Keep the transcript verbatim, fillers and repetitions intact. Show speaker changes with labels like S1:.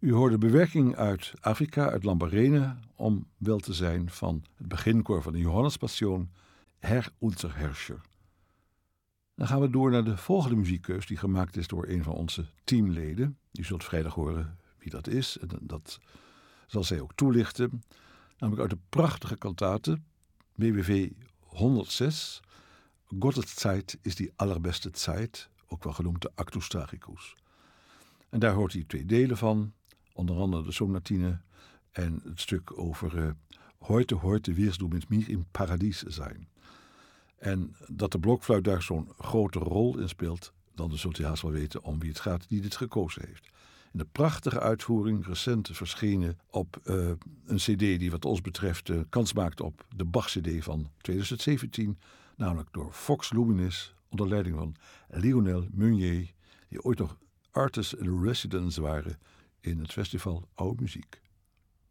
S1: U hoorde bewerking uit Afrika, uit Lambarene, om wel te zijn van het beginkoor van de Johannespassion, Herr unser Herrscher. Dan gaan we door naar de volgende muziekkeus die gemaakt is door een van onze teamleden. U zult vrijdag horen wie dat is en dat zal zij ook toelichten. Namelijk uit de prachtige kantate B W V honderdzes, Gottes Zeit is die allerbeste Zeit, ook wel genoemd de Actus Tragicus. En daar hoort hij twee delen van, onder andere de sonatine en het stuk over uh, Heute, heute wirst du mit mir im Paradies zijn. En dat de blokfluit daar zo'n grote rol in speelt, dan zult u haast wel weten om wie het gaat die dit gekozen heeft. In de prachtige uitvoering, recent verschenen op uh, een cd die wat ons betreft uh, kans maakt op de Bach-cd van twintig zeventien, namelijk door Vox Luminis onder leiding van Lionel Meunier, die ooit nog artist in residence waren in het festival Oude Muziek.